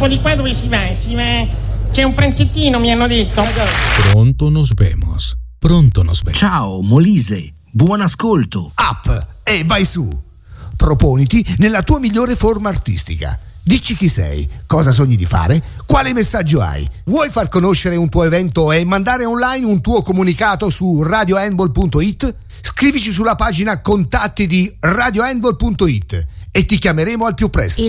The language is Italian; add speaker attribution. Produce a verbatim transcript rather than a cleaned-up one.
Speaker 1: dopo di qua dove si va? Si va... C'è un pranzettino, mi hanno detto.
Speaker 2: Pronto nos vemos. Pronto nos vemos.
Speaker 3: Ciao Molise, buon ascolto.
Speaker 4: Up e vai su. Proponiti nella tua migliore forma artistica. Dici chi sei, cosa sogni di fare, quale messaggio hai. Vuoi far conoscere un tuo evento e mandare online un tuo comunicato su radio handball punto it? Scrivici sulla pagina contatti di radio handball punto it e ti chiameremo al più presto.